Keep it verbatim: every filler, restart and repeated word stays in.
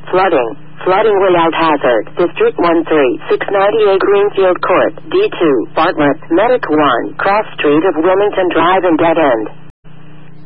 Flooding. Flooding without hazard. District one three six ninety-eight Greenfield Court. D two. Bartlett. Medic one. Cross Street of Wilmington Drive and Dead End.